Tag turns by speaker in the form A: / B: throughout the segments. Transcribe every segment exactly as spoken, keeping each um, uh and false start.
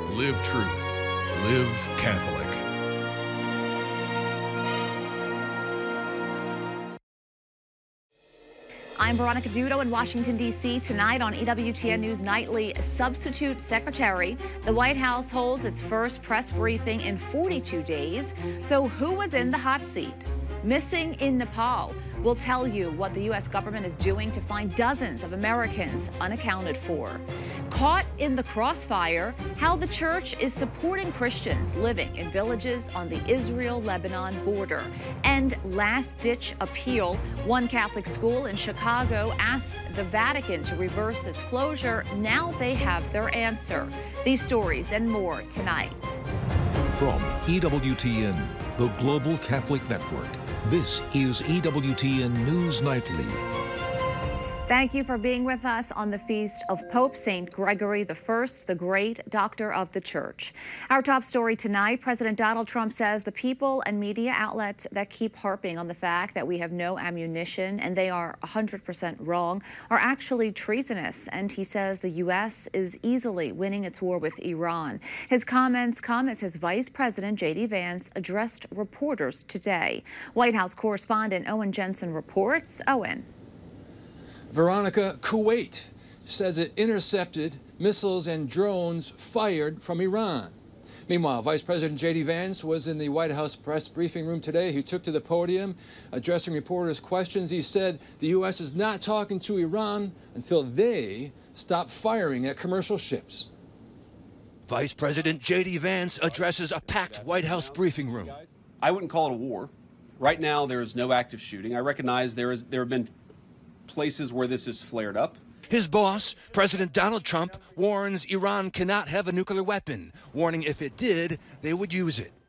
A: Live truth. Live Catholic.
B: I'm Veronica Dudo in Washington, D C Tonight on E W T N News Nightly, Substitute Secretary. The White House holds its first press briefing in forty-two days. So who was in the hot seat? Missing in Nepal. We'll tell you what the U S government is doing to find dozens of Americans unaccounted for. Caught in the crossfire, how the church is supporting Christians living in villages on the Israel-Lebanon border. And last-ditch appeal. One Catholic school in Chicago asked the Vatican to reverse its closure. Now they have their answer. These stories and more tonight.
A: From E W T N, the Global Catholic Network, this is E W T N News Nightly.
B: Thank you for being with us on the feast of Pope Saint Gregory the First, the great doctor of the Church. Our top story tonight, President Donald Trump says the people and media outlets that keep harping on the fact that we have no ammunition and they are one hundred percent wrong are actually treasonous. And he says the U S is easily winning its war with Iran. His comments come as his Vice President, J D Vance, addressed reporters today. White House correspondent Owen Jensen reports. Owen.
C: Veronica, Kuwait says it intercepted missiles and drones fired from Iran. Meanwhile, Vice President J D Vance was in the White House press briefing room today. He took to the podium, addressing reporters' questions. He said the U S is not talking to Iran until they stop firing at commercial ships.
D: Vice President J D Vance addresses a packed White House briefing room.
E: I wouldn't call it a war. Right now, there is no active shooting. I recognize there is there have been places where this has flared up.
D: His boss, President Donald Trump, warns Iran cannot have a nuclear weapon, warning if it did, they would use it.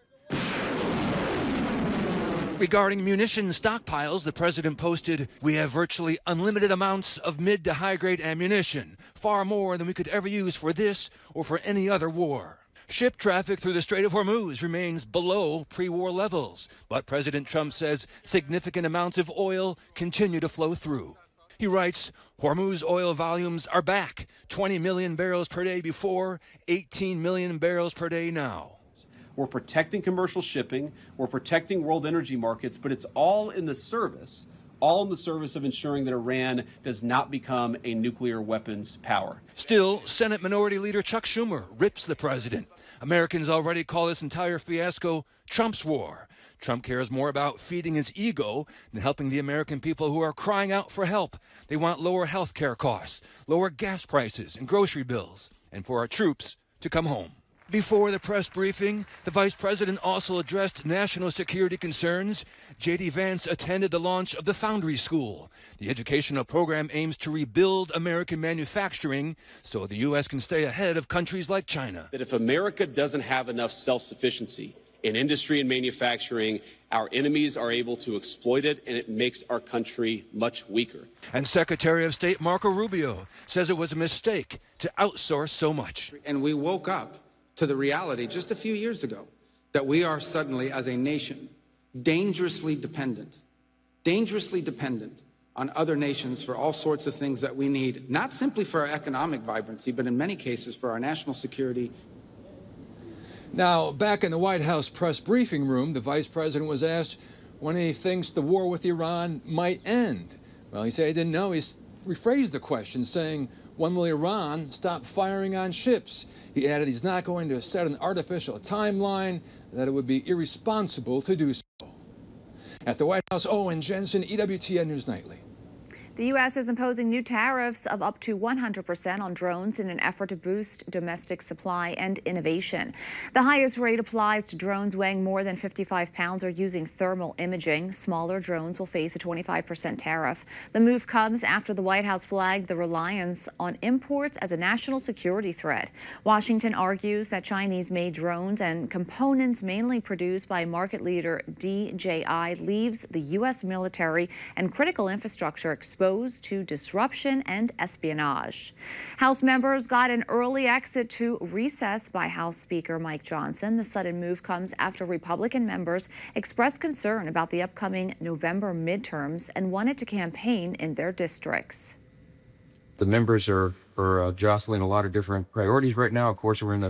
D: Regarding munition stockpiles, the president posted, "We have virtually unlimited amounts of mid to high-grade ammunition, far more than we could ever use for this or for any other war." Ship traffic through the Strait of Hormuz remains below pre-war levels, but President Trump says significant amounts of oil continue to flow through. He writes, Hormuz oil volumes are back, twenty million barrels per day before, eighteen million barrels per day now.
E: We're protecting commercial shipping, we're protecting world energy markets, but it's all in the service, all in the service of ensuring that Iran does not become a nuclear weapons power.
D: Still, Senate Minority Leader Chuck Schumer rips the president. Americans already call this entire fiasco Trump's war. Trump cares more about feeding his ego than helping the American people who are crying out for help. They want lower health care costs, lower gas prices and grocery bills, and for our troops to come home. Before the press briefing, the vice president also addressed national security concerns. J D Vance attended the launch of the Foundry School. The educational program aims to rebuild American manufacturing so the U S can stay ahead of countries like China.
E: That if America doesn't have enough self-sufficiency in industry and manufacturing, our enemies are able to exploit it, and it makes our country much weaker.
D: And Secretary of State Marco Rubio says it was a mistake to outsource so much.
F: And we woke up to the reality just a few years ago that we are suddenly, as a nation, dangerously dependent, dangerously dependent on other nations for all sorts of things that we need, not simply for our economic vibrancy, but in many cases for our national security.
C: Now, back in the White House press briefing room, the vice president was asked when he thinks the war with Iran might end. Well, he said he didn't know. He rephrased the question, saying, when will Iran stop firing on ships? He added he's not going to set an artificial timeline, that it would be irresponsible to do so. At the White House, Owen Jensen, E W T N News Nightly.
B: The U S is imposing new tariffs of up to one hundred percent on drones in an effort to boost domestic supply and innovation. The highest rate applies to drones weighing more than fifty-five pounds or using thermal imaging. Smaller drones will face a twenty-five percent tariff. The move comes after the White House flagged the reliance on imports as a national security threat. Washington argues that Chinese-made drones and components mainly produced by market leader D J I leaves the U S military and critical infrastructure exposed to disruption and espionage. House members got an early exit to recess by House Speaker Mike Johnson. The sudden move comes after Republican members expressed concern about the upcoming November midterms and wanted to campaign in their districts.
G: The members are, are uh, jostling a lot of different priorities right now. Of course, we're in the